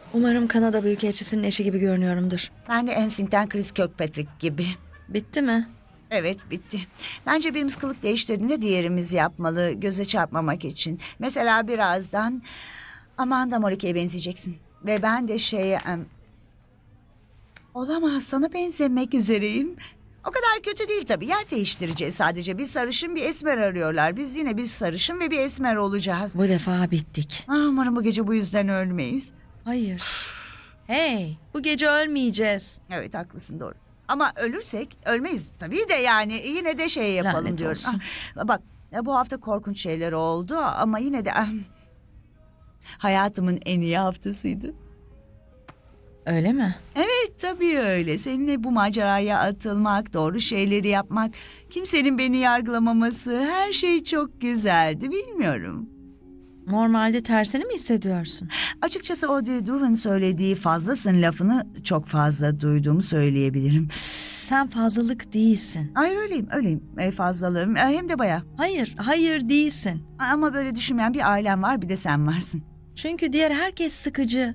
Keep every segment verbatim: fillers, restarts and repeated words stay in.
Umarım Kanada Büyükelçisi'nin eşi gibi görünüyorumdur. Ben de Ensink'ten Chris Kirkpatrick gibi. Bitti mi? Evet, bitti. Bence birimiz kılık değiştirdiğinde diğerimiz yapmalı, göze çarpmamak için. Mesela birazdan Amanda Morike'ye benzeyeceksin. Ve ben de şeye... em, Olamaz, sana benzemek üzereyim. O kadar kötü değil tabii. Yer değiştireceğiz sadece. Bir sarışın, bir esmer arıyorlar. Biz yine bir sarışın ve bir esmer olacağız. Bu defa bittik. Ah, umarım bu gece bu yüzden ölmeyiz. Hayır. Hey, bu gece ölmeyeceğiz. Evet, haklısın, doğru. Ama ölürsek ölmeyiz tabii de yani yine de şey yapalım Lanet diyorum. olsun. Ah, bak ya bu hafta korkunç şeyler oldu ama yine de ah, hayatımın en iyi haftasıydı. Öyle mi? Evet tabii öyle. Seninle bu maceraya atılmak, doğru şeyleri yapmak, kimsenin beni yargılamaması, her şey çok güzeldi, bilmiyorum. Normalde tersini mi hissediyorsun? Açıkçası Audrey Duvin söylediği fazlasın lafını çok fazla duyduğumu söyleyebilirim. Sen fazlalık değilsin. Hayır öyleyim, öyleyim. E, fazlalığım e, hem de bayağı. Hayır, hayır değilsin. Ama böyle düşünmeyen bir ailem var, bir de sen varsın. Çünkü diğer herkes sıkıcı.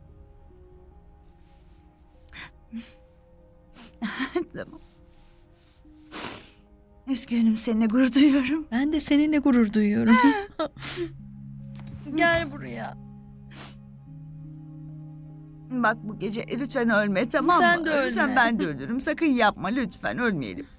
Tamam. Üzgünüm, seninle gurur duyuyorum. Ben de seninle gurur duyuyorum. Gel buraya. Bak bu gece lütfen ölme, tamam mı? Sen de ölme. Ölürsen ben de ölürüm. Sakın yapma, lütfen ölmeyelim.